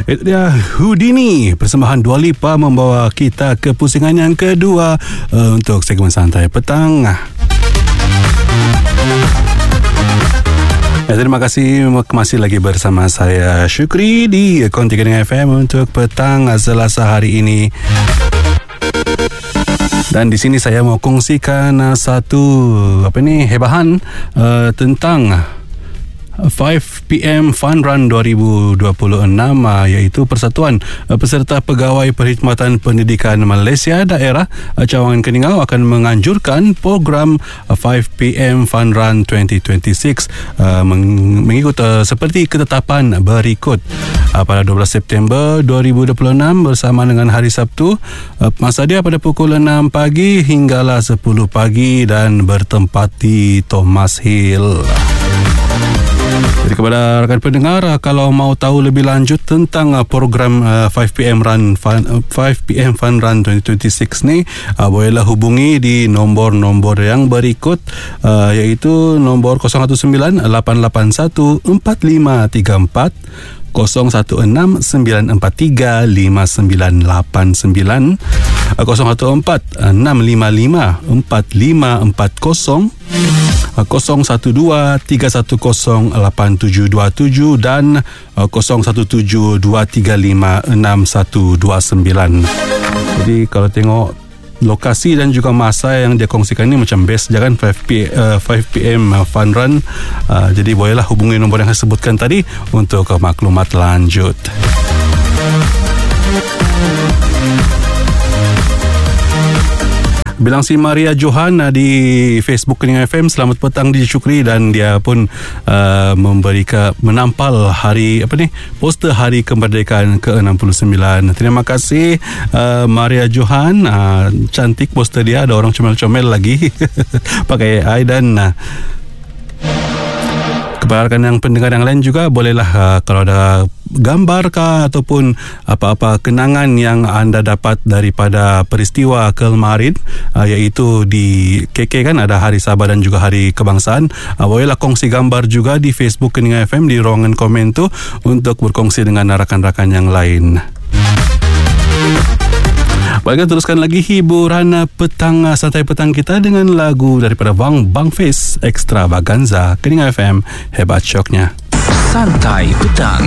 Itu dia Houdini, persembahan Dua Lipa membawa kita ke pusingan yang kedua untuk segmen Santai Petang. Terima kasih, masih lagi bersama saya Syukri di Konti Kening FM untuk petang Selasa hari ini. Dan di sini saya mau kongsikan satu hebahan tentang 5PM Fun Run 2026, iaitu Persatuan Peserta Pegawai Perkhidmatan Pendidikan Malaysia Daerah Cawangan Keningau akan menganjurkan program 5PM Fun Run 2026 mengikut seperti ketetapan berikut. Pada 12 September 2026 bersama dengan hari Sabtu, masa dia pada pukul 6 pagi hinggalah 10 pagi dan bertempat di Thomas Hill. Jadi kepada rakan pendengar, kalau mau tahu lebih lanjut tentang program 5PM Fun Run 2026 ni, bolehlah hubungi di nombor-nombor yang berikut, iaitu nombor 019-881-4534, 0169435989, 014-655-4540, 012-310-8727 dan 0172356129. Jadi kalau tengok lokasi dan juga masa yang dia kongsikan ni macam best je kan, 5PM Fun Run. Jadi bolehlah hubungi nombor yang saya sebutkan tadi untuk maklumat lanjut. Bilang si Maria Johan di Facebook Kening FM, selamat petang di Syukri, dan dia pun menampal poster Hari Kemerdekaan ke-69. Terima kasih Maria Johan, cantik poster dia, ada orang comel-comel lagi pakai AI. Dan kepada rekan yang pendengar yang lain juga, bolehlah kalau ada gambar kah ataupun apa-apa kenangan yang anda dapat daripada peristiwa kemarin, iaitu di KK kan ada Hari Sabah dan juga Hari Kebangsaan, bolehlah kongsi gambar juga di Facebook Kening FM di ruangan komen tu untuk berkongsi dengan rakan-rakan yang lain. Baiklah, teruskan lagi hiburan petang santai petang kita dengan lagu daripada Bang Face, Extravaganza. Kening FM, hebat syoknya. Santai Petang.